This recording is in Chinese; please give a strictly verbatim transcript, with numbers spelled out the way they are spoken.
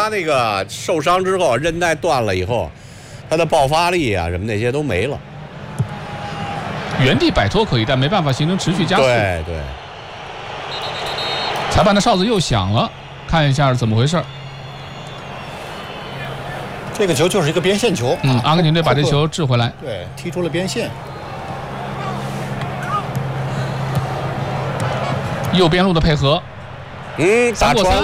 他那个受伤之后，韧带断了以后，他的爆发力啊什么那些都没了。 原地摆脱可以，但没办法形成持续加速。 对对。 裁判的哨子又响了，看一下怎么回事。 这个球就是一个边线球。 嗯，阿根廷队把这球掷回来。 对，踢出了边线。右边路的配合， 嗯，打穿了。